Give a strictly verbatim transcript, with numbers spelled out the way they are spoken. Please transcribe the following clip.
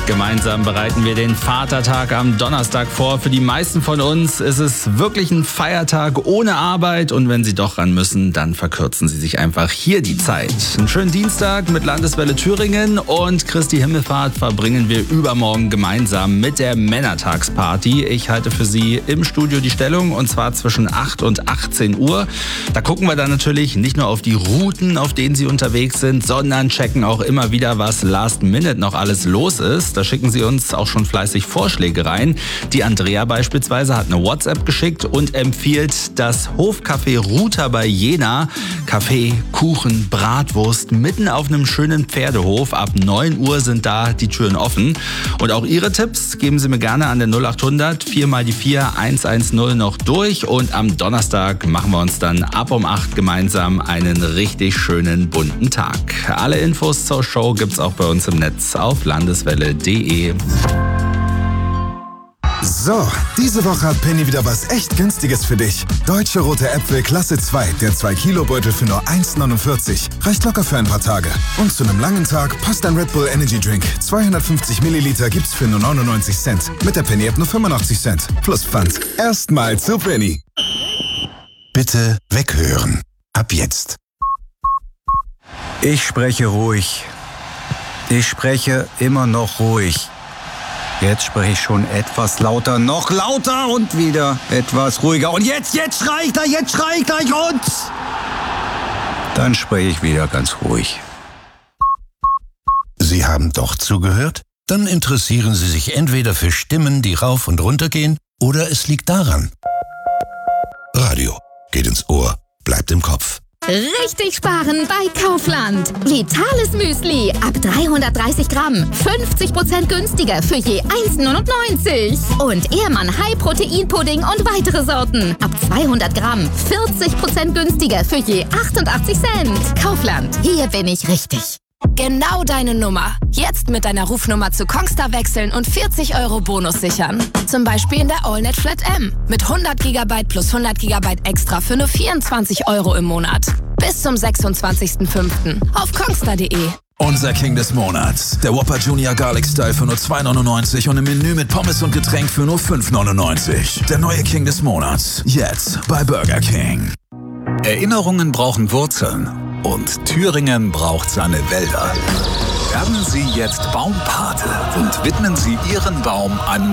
Gemeinsam bereiten wir den Vatertag am Donnerstag vor. Für die meisten von uns ist es wirklich ein Feiertag ohne Arbeit. Und wenn Sie doch ran müssen, dann verkürzen Sie sich einfach hier die Zeit. Einen schönen Dienstag mit Landeswelle Thüringen und Christi Himmelfahrt verbringen wir übermorgen gemeinsam mit der Männertagsparty. Ich halte für Sie im Studio die Stellung und zwar zwischen acht und achtzehn Uhr. Da gucken wir dann natürlich nicht nur auf die Routen, auf denen Sie unterwegs sind, sondern checken auch immer wieder, was last minute noch alles los ist. Da schicken Sie uns auch schon fleißig Vorschläge rein. Die Andrea beispielsweise hat eine WhatsApp geschickt und empfiehlt das Hofcafé Ruter bei Jena. Kaffee, Kuchen, Bratwurst mitten auf einem schönen Pferdehof. Ab neun Uhr sind da die Türen offen. Und auch Ihre Tipps geben Sie mir gerne an der null acht hundert vier mal die vier eins eins null noch durch. Und am Donnerstag machen wir uns dann ab um acht gemeinsam einen richtig schönen bunten Tag. Alle Infos zur Show gibt's auch bei uns im Netz auf landeswelle punkt de. So, diese Woche hat Penny wieder was echt Günstiges für dich. Deutsche rote Äpfel Klasse zwei, der zwei Kilo Beutel für nur eins neunundvierzig. Reicht locker für ein paar Tage. Und zu einem langen Tag passt ein Red Bull Energy Drink. zweihundertfünfzig Milliliter gibt's für nur neunundneunzig Cent. Mit der Penny App nur fünfundachtzig Cent. Plus Pfand. Erstmal zu Penny. Bitte weghören. Ab jetzt. Ich spreche ruhig. Ich spreche immer noch ruhig. Jetzt spreche ich schon etwas lauter, noch lauter und wieder etwas ruhiger. Und jetzt, jetzt schrei ich gleich, jetzt schrei ich gleich und... Dann spreche ich wieder ganz ruhig. Sie haben doch zugehört? Dann interessieren Sie sich entweder für Stimmen, die rauf und runter gehen, oder es liegt daran. Radio geht ins Ohr, bleibt im Kopf. Richtig sparen bei Kaufland. Vitales Müsli ab dreihundertdreißig Gramm. fünfzig Prozent günstiger für je eins neunundneunzig. Und Ehrmann High Protein Pudding und weitere Sorten. Ab zweihundert Gramm. vierzig Prozent günstiger für je achtundachtzig Cent. Kaufland. Hier bin ich richtig. Genau deine Nummer. Jetzt mit deiner Rufnummer zu Kongstar wechseln und vierzig Euro Bonus sichern. Zum Beispiel in der AllNet Flat M. Mit hundert Gigabyte plus hundert Gigabyte extra für nur vierundzwanzig Euro im Monat. Bis zum sechsundzwanzigsten fünften auf kongstar punkt de. Unser King des Monats. Der Whopper Junior Garlic Style für nur zwei neunundneunzig und im Menü mit Pommes und Getränk für nur fünf neunundneunzig. Der neue King des Monats. Jetzt bei Burger King. Erinnerungen brauchen Wurzeln. Und Thüringen braucht seine Wälder. Werden Sie jetzt Baumpate und widmen Sie Ihren Baum einem